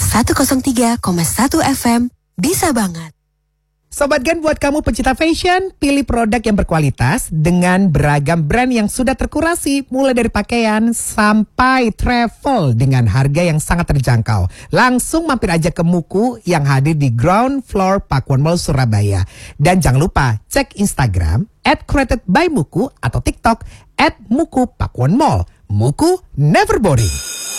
103,1 FM bisa banget. Sobat Gen, buat kamu pencinta fashion, pilih produk yang berkualitas dengan beragam brand yang sudah terkurasi, mulai dari pakaian sampai travel dengan harga yang sangat terjangkau. Langsung mampir aja ke Muku yang hadir di ground floor Pakuan Mall Surabaya. Dan jangan lupa cek Instagram @createdbymuku atau TikTok @mukupakuan mall. Muku never boring.